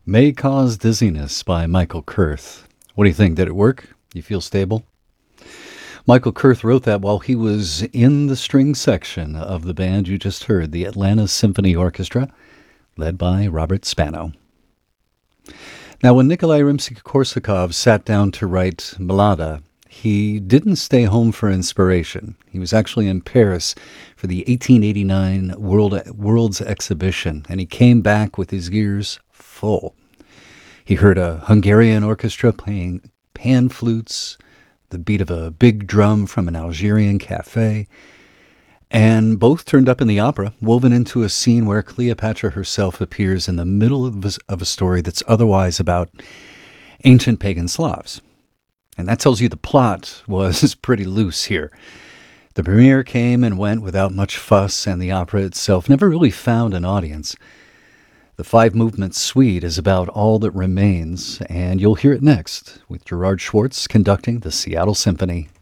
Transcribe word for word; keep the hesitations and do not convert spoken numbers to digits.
May Cause Dizziness by Michael Kurth. What do you think? Did it work? You feel stable? Michael Kurth wrote that while he was in the string section of the band you just heard, the Atlanta Symphony Orchestra, led by Robert Spano. Now, when Nikolai Rimsky-Korsakov sat down to write Mlada, he didn't stay home for inspiration. He was actually in Paris for the eighteen eighty-nine World, World's Exhibition, and he came back with his ears full. He heard a Hungarian orchestra playing pan flutes, the beat of a big drum from an Algerian cafe, and both turned up in the opera, woven into a scene where Cleopatra herself appears in the middle of a, of a story that's otherwise about ancient pagan Slavs. And that tells you the plot was pretty loose here. The premiere came and went without much fuss, and the opera itself never really found an audience. The five-movement suite is about all that remains, and you'll hear it next, with Gerard Schwartz conducting the Seattle Symphony.